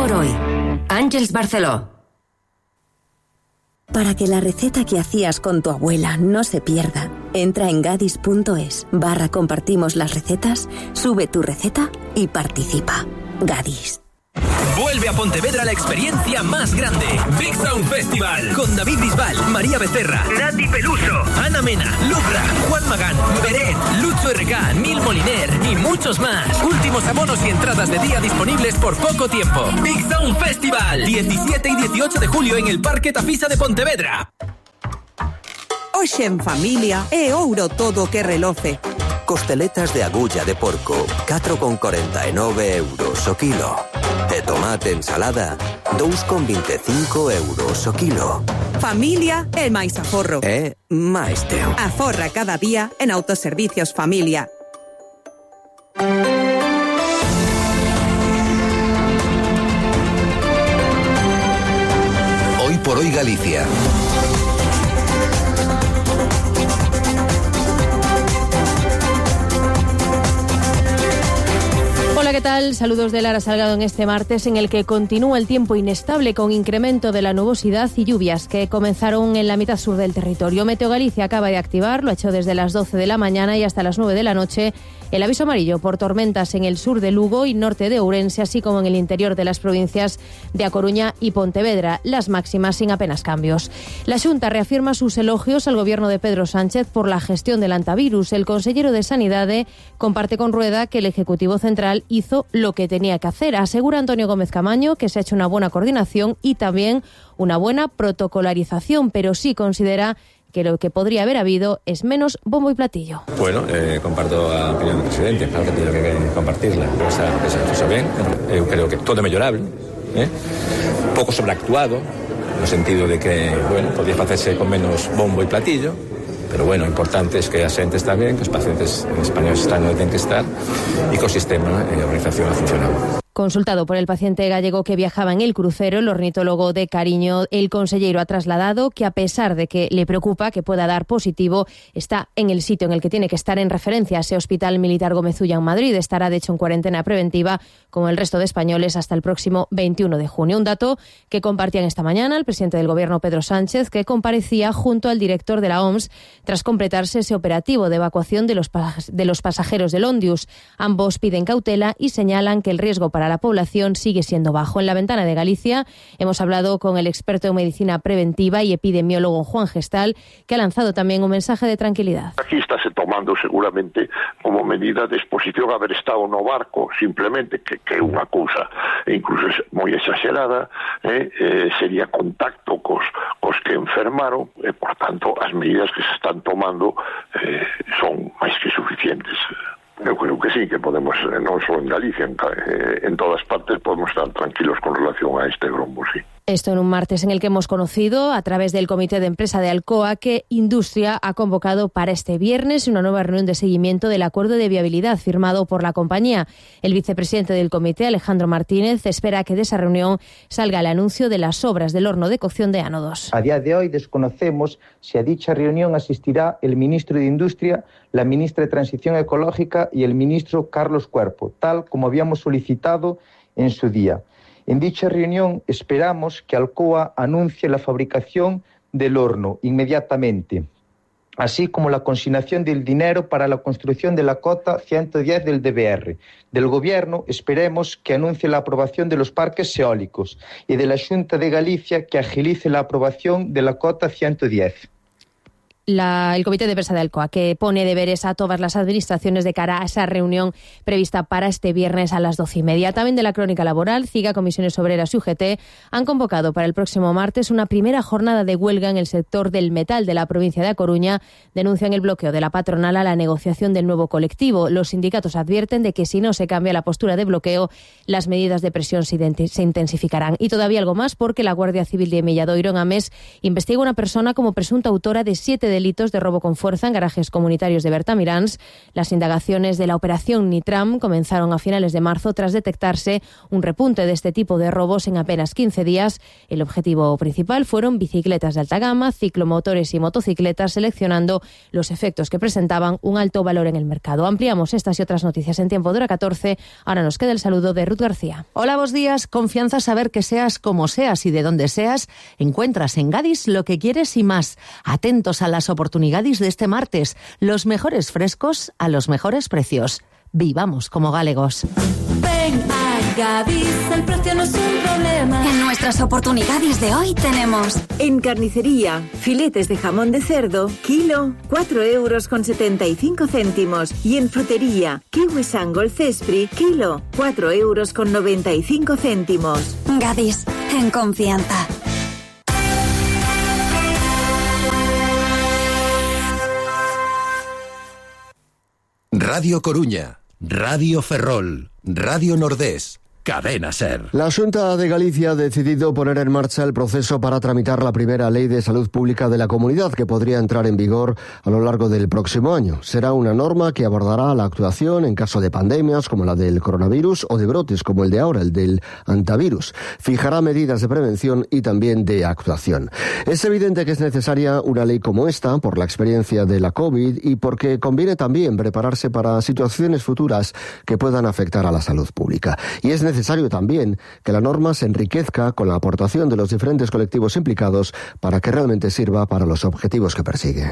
por hoy. Àngels Barceló. Para que la receta que hacías con tu abuela no se pierda, entra en gadis.es/compartimos las recetas, sube tu receta y participa. Gadis. Vuelve a Pontevedra la experiencia más grande. Big Sound Festival. Con David Bisbal, María Becerra, Nati Peluso, Ana Mena, Lubra, Juan Magán, Beret, Lucho RK, Nil Moliner y muchos más. Últimos abonos y entradas de día disponibles por poco tiempo. Big Sound Festival. 17 y 18 de julio en el Parque Tafisa de Pontevedra. Hoxe en familia é ouro todo que reloce. Costeletas de agulla de porco, 4,49 € o kilo. De tomate ensalada, 2,25 € o kilo. Familia é máis aforro. É máis teu. Aforra cada día en Autoservicios Familia. Hoy por hoy Galicia. Hola, ¿qué tal? Saludos de Lara Salgado en este martes en el que continúa el tiempo inestable con incremento de la nubosidad y lluvias que comenzaron en la mitad sur del territorio. Meteo Galicia acaba de activar, lo ha hecho desde las 12 de la mañana y hasta las 9 de la noche, el aviso amarillo por tormentas en el sur de Lugo y norte de Ourense, así como en el interior de las provincias de A Coruña y Pontevedra, las máximas sin apenas cambios. La Xunta reafirma sus elogios al gobierno de Pedro Sánchez por la gestión del antivirus. El consellero de Sanidade comparte con Rueda que el Ejecutivo Central hizo lo que tenía que hacer. Asegura Antonio Gómez Camaño que se ha hecho una buena coordinación y también una buena protocolarización, pero sí considera que lo que podría haber habido es menos bombo y platillo. Bueno, comparto a opinión do presidente, claro que teño que compartirla. Esa cousa ben, eu creo que todo é mellorable, pouco sobreactuado, no sentido de que, bueno, podía facerse con menos bombo e platillo, pero bueno, o importante es que a xente está ben, que os pacientes en español están onde ten que estar e que o sistema e a organización ha funcionado. Consultado por el paciente gallego que viajaba en el crucero, el ornitólogo de Cariño, el consellero ha trasladado que a pesar de que le preocupa que pueda dar positivo, está en el sitio en el que tiene que estar en referencia a ese Hospital Militar Gómez Ulla en Madrid. Estará de hecho en cuarentena preventiva como el resto de españoles hasta el próximo 21 de junio. Un dato que compartían esta mañana el presidente del Gobierno, Pedro Sánchez, que comparecía junto al director de la OMS tras completarse ese operativo de evacuación de los pasajeros del Ondius. Ambos piden cautela y señalan que el riesgo para la población sigue siendo bajo. En la ventana de Galicia hemos hablado con el experto en medicina preventiva y epidemiólogo Juan Gestal, que ha lanzado también un mensaje de tranquilidad. Aquí estáse tomando seguramente como medida de exposición haber estado no barco, simplemente, que é unha cousa incluso moi exagerada, sería contacto cos que enfermaron, e por tanto as medidas que se están tomando son máis que suficientes. Eu creo que sí, que podemos, non só en Galicia, en todas partes podemos estar tranquilos con relación a este grombo, sí. Esto en un martes en el que hemos conocido, a través del Comité de Empresa de Alcoa, que Industria ha convocado para este viernes una nueva reunión de seguimiento del acuerdo de viabilidad firmado por la compañía. El vicepresidente del comité, Alejandro Martínez, espera que de esa reunión salga el anuncio de las obras del horno de cocción de Ano 2. A día de hoy desconocemos si a dicha reunión asistirá el ministro de Industria, la ministra de Transición Ecológica y el ministro Carlos Cuerpo, tal como habíamos solicitado en su día. En dicha reunión esperamos que Alcoa anuncie la fabricación del horno inmediatamente, así como la consignación del dinero para la construcción de la cota 110 del DBR. Del Gobierno esperemos que anuncie la aprobación de los parques eólicos y de la Xunta de Galicia que agilice la aprobación de la cota 110. El Comité de Empresa de Alcoa, que pone deberes a todas las administraciones de cara a esa reunión prevista para este viernes a las 12:30. También de la Crónica Laboral, CIGA, Comisiones Obreras y UGT han convocado para el próximo martes una primera jornada de huelga en el sector del metal de la provincia de A Coruña. Denuncian el bloqueo de la patronal a la negociación del nuevo colectivo. Los sindicatos advierten de que si no se cambia la postura de bloqueo, las medidas de presión se intensificarán. Y todavía algo más, porque la Guardia Civil de Milladoiro en Ames investiga a una persona como presunta autora de 7 delitos de robo con fuerza en garajes comunitarios de Bertamiráns. Las indagaciones de la operación Nitram comenzaron a finales de marzo tras detectarse un repunte de este tipo de robos en apenas 15 días. El objetivo principal fueron bicicletas de alta gama, ciclomotores y motocicletas, seleccionando los efectos que presentaban un alto valor en el mercado. Ampliamos estas y otras noticias en tiempo de hora 14. Ahora nos queda el saludo de Ruth García. Hola, buenos días. Confianza saber que seas como seas y de donde seas, encuentras en Gadis lo que quieres y más. Atentos a las oportunidades de este martes. Los mejores frescos a los mejores precios. Vivamos como galegos. Ven a Gadis, el precio no es un problema. En nuestras oportunidades de hoy tenemos: en carnicería, filetes de jamón de cerdo, kilo, 4,75 €. Y en frutería, kiwi Sangol Cespri, kilo, 4,95 €. Gadis, en confianza. Radio Coruña, Radio Ferrol, Radio Nordés, Cadena Ser. La Xunta de Galicia ha decidido poner en marcha el proceso para tramitar la primera ley de salud pública de la comunidad, que podría entrar en vigor a lo largo del próximo año. Será una norma que abordará la actuación en caso de pandemias como la del coronavirus o de brotes como el de ahora, el del antivirus. Fijará medidas de prevención y también de actuación. Es evidente que es necesaria una ley como esta por la experiencia de la COVID y porque conviene también prepararse para situaciones futuras que puedan afectar a la salud pública. Y es necesario también que la norma se enriquezca con la aportación de los diferentes colectivos implicados para que realmente sirva para los objetivos que persigue.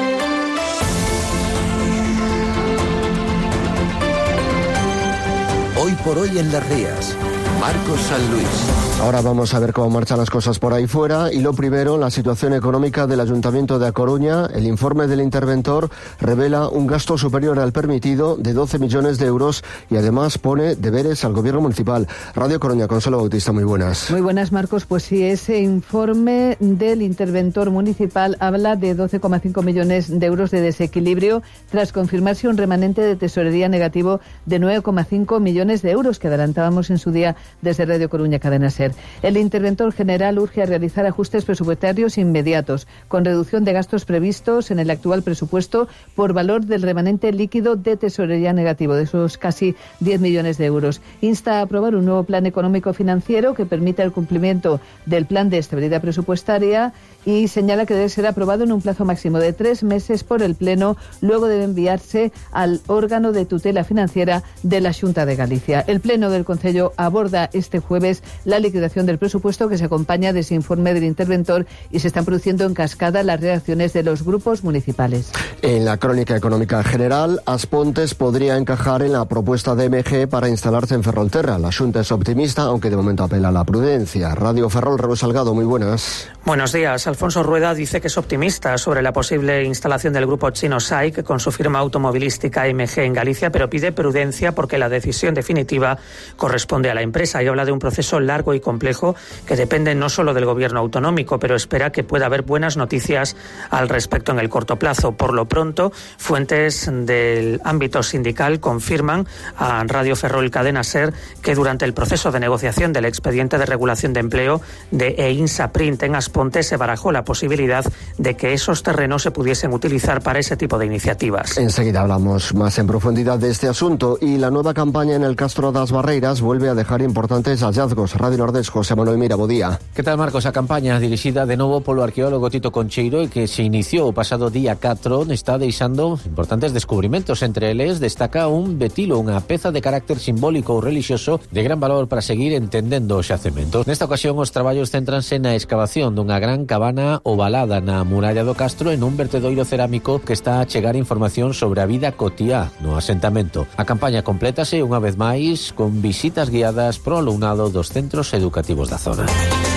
Hoy por hoy en Las Rías, Marcos San Luis. Ahora vamos a ver cómo marchan las cosas por ahí fuera. Y lo primero, la situación económica del Ayuntamiento de A Coruña. El informe del interventor revela un gasto superior al permitido de 12 millones de euros y además pone deberes al Gobierno municipal. Radio Coruña, Consuelo Bautista, muy buenas. Muy buenas, Marcos. Pues sí, ese informe del interventor municipal habla de 12,5 millones de euros de desequilibrio tras confirmarse un remanente de tesorería negativo de 9,5 millones de euros que adelantábamos en su día desde Radio Coruña Cadena Ser. El interventor general urge a realizar ajustes presupuestarios inmediatos, con reducción de gastos previstos en el actual presupuesto por valor del remanente líquido de tesorería negativo, de esos casi 10 millones de euros. Insta a aprobar un nuevo plan económico financiero que permita el cumplimiento del plan de estabilidad presupuestaria y señala que debe ser aprobado en un plazo máximo de 3 meses por el Pleno, luego debe enviarse al órgano de tutela financiera de la Xunta de Galicia. El Pleno del Concello aborda este jueves la liquidación del presupuesto que se acompaña de ese informe del interventor y se están produciendo en cascada las reacciones de los grupos municipales. En la crónica económica general, Aspontes podría encajar en la propuesta de MG para instalarse en Ferrolterra. La Xunta es optimista, aunque de momento apela a la prudencia. Radio Ferrol, Raúl Salgado, muy buenas. Buenos días. Alfonso Rueda dice que es optimista sobre la posible instalación del grupo chino SAIC con su firma automovilística MG en Galicia, pero pide prudencia porque la decisión definitiva corresponde a la empresa y habla de un proceso largo y complejo que depende no solo del gobierno autonómico, pero espera que pueda haber buenas noticias al respecto en el corto plazo. Por lo pronto, fuentes del ámbito sindical confirman a Radio Ferrol Cadena Ser que durante el proceso de negociación del expediente de regulación de empleo de EINSA Print en Aspontes se barajó la posibilidad de que esos terrenos se pudiesen utilizar para ese tipo de iniciativas. Enseguida hablamos más en profundidad de este asunto y la nueva campaña en el Castro das Barreiras vuelve a dejar importantes hallazgos. Radio Nordés, José Manuel Mira, bo día. Que tal, Marcos? A campaña dirixida de novo polo arqueólogo Tito Concheiro e que se iniciou o pasado día 4 está deixando importantes descubrimentos. Entre eles destaca un betilo, unha peza de carácter simbólico ou relixioso de gran valor para seguir entendendo o xacemento. Nesta ocasión os traballos céntranse na excavación dunha gran cabana ovalada na muralla do Castro en un vertedoiro cerámico que está a chegar información sobre a vida cotiá no asentamento. A campaña complétase unha vez máis con visitas guiadas pro alumnado dos centros educativos da zona.